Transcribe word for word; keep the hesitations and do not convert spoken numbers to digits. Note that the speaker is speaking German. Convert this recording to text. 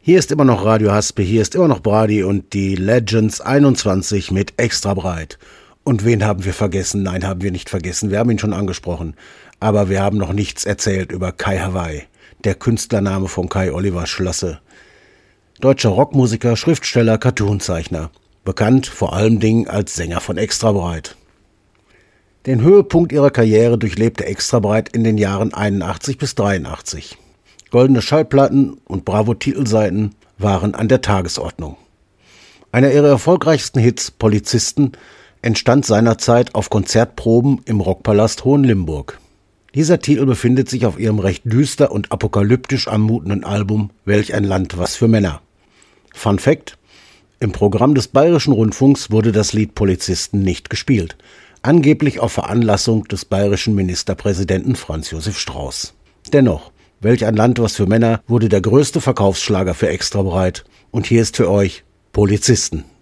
Hier ist immer noch Radio Haspe, hier ist immer noch Brady und die Legends einundzwanzig mit Extra breit. Und wen haben wir vergessen? Nein, haben wir nicht vergessen, wir haben ihn schon angesprochen. Aber wir haben noch nichts erzählt über Kai Hawaii, der Künstlername von Kai Oliver Schlasse. Deutscher Rockmusiker, Schriftsteller, Cartoonzeichner. Bekannt vor allem Dingen als Sänger von Extra breit. Den Höhepunkt ihrer Karriere durchlebte Extra breit in den Jahren einundachtzig bis dreiundachtzig. Goldene Schallplatten und Bravo-Titelseiten waren an der Tagesordnung. Einer ihrer erfolgreichsten Hits, Polizisten, entstand seinerzeit auf Konzertproben im Rockpalast Hohenlimburg. Dieser Titel befindet sich auf ihrem recht düster und apokalyptisch anmutenden Album Welch ein Land, was für Männer. Fun Fact: Im Programm des Bayerischen Rundfunks wurde das Lied Polizisten nicht gespielt, angeblich auf Veranlassung des bayerischen Ministerpräsidenten Franz Josef Strauß. Dennoch, Welch ein Land, was für Männer wurde der größte Verkaufsschlager für Extra breit. Und hier ist für euch Polizisten.